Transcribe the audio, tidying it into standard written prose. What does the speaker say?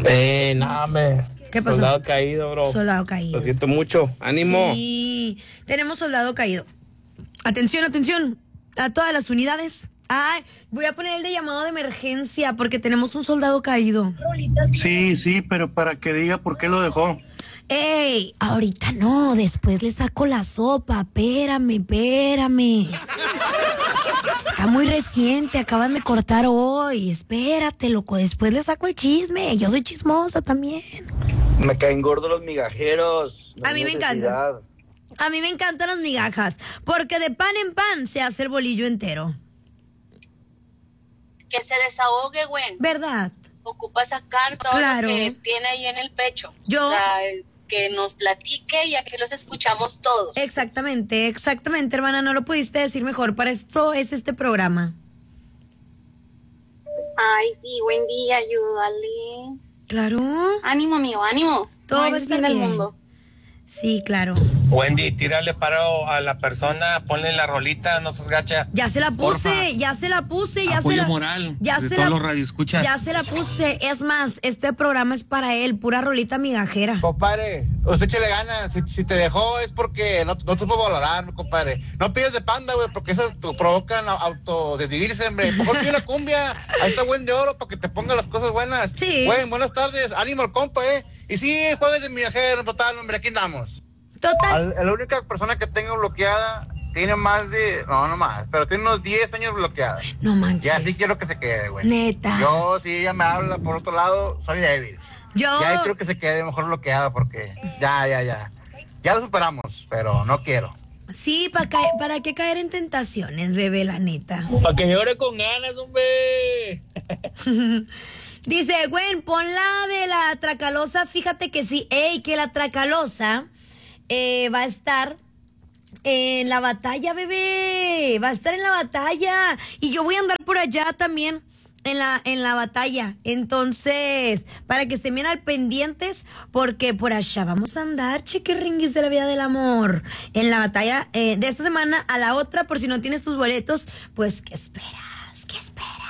No, me. ¿Qué pasó? Soldado caído, bro. Soldado caído. Lo siento mucho. Ánimo. Sí, tenemos soldado caído. Atención, atención. A todas las unidades. Ay, voy a poner el de llamado de emergencia porque tenemos un soldado caído. Sí, pero para que diga por qué lo dejó. Ey, ahorita no, después le saco la sopa. Espérame. Está muy reciente, acaban de cortar hoy. Espérate, loco, después le saco el chisme. Yo soy chismosa también. Me caen gordos los migajeros. No A mí me necesidad. encantan. A mí me encantan las migajas, porque de pan en pan se hace el bolillo entero. Que se desahogue, güey. ¿Verdad? Ocupa sacar todo Claro. lo que tiene ahí en el pecho. Yo- O sea, que nos platique y aquí los escuchamos todos. Exactamente, hermana, no lo pudiste decir mejor. Para esto es este programa. Ay, sí, buen día, ayúdale. Claro. Ánimo, amigo, ánimo. Todo No va a hay estar fin del bien. mundo. Sí, claro. Wendy, tírale paro a la persona, ponle la rolita, no seas gacha. Ya se la puse, Porfa. ya se la puse, ya Apoyo se la... moral ya de se todos la- los radioescuchas. Ya se la puse. Es más, este programa es para él, pura rolita migajera. Compadre, usted échale ganas. Si te dejó es porque no te supo valorar, compadre. No pides de panda, güey, porque esas provocan autodesvivirse, hombre. Mejor pide una cumbia. Ahí está buen de oro para que te ponga las cosas buenas. Sí. Güey, buenas tardes. Ánimo al compa, Y sí, jueves de migajero, total, hombre, aquí andamos. Total. La única persona que tengo bloqueada tiene más de... No más, pero tiene unos 10 años bloqueada. No manches. Ya sí quiero que se quede, güey. Neta. Yo, si ella me habla por otro lado, soy débil. Yo... Ya creo que se quede mejor bloqueada porque ya. Ya lo superamos, pero no quiero. Sí, ¿para qué caer en tentaciones, bebé, la neta? Para que llore con ganas, hombre. Dice, Gwen, pon la de la Tracalosa. Fíjate que sí, que la Tracalosa va a estar en la batalla, bebé. Va a estar en la batalla. Y yo voy a andar por allá también en la batalla. Entonces, para que estén bien al pendientes, porque por allá vamos a andar, chiquirringuis de la vida del amor. En la batalla de esta semana a la otra, por si no tienes tus boletos, pues, ¿qué esperas? ¿Qué esperas?